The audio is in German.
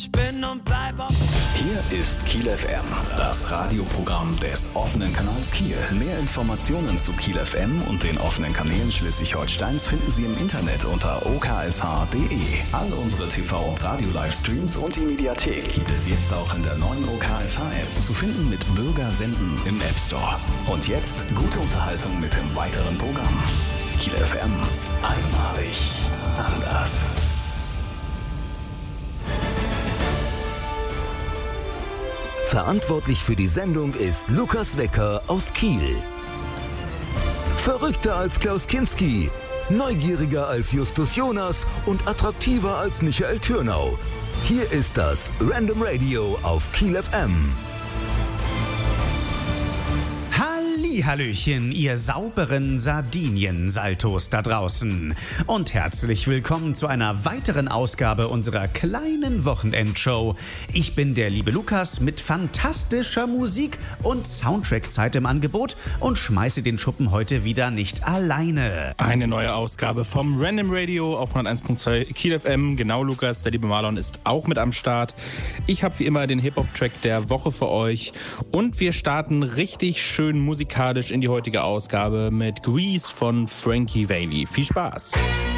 Ich bin und bleib auf. Hier ist Kiel FM, das Radioprogramm des offenen Kanals Kiel. Mehr Informationen zu Kiel FM und den offenen Kanälen Schleswig-Holsteins finden Sie im Internet unter oksh.de. All unsere TV- und Radio-Livestreams und die Mediathek gibt es jetzt auch in der neuen OKSH-App, zu finden mit Bürger senden im App Store. Und jetzt gute Unterhaltung mit dem weiteren Programm. Kiel FM, einmalig anders. Verantwortlich für die Sendung ist Lukas Wecker aus Kiel. Verrückter als Klaus Kinski, neugieriger als Justus Jonas und attraktiver als Michael Thürnau. Hier ist das Random Radio auf Kiel FM. Hallöchen, ihr sauberen Sardinien-Saltos da draußen. Und herzlich willkommen zu einer weiteren Ausgabe unserer kleinen Wochenendshow. Ich bin der liebe Lukas mit fantastischer Musik und Soundtrack-Zeit im Angebot und schmeiße den Schuppen heute wieder nicht alleine. Eine neue Ausgabe vom Random Radio auf 101.2 Kiel FM. Genau, Lukas, der liebe Marlon ist auch mit am Start. Ich habe wie immer den Hip-Hop-Track der Woche für euch. Und wir starten richtig schön musikalisch in die heutige Ausgabe mit Grease von Frankie Valli. Viel Spaß!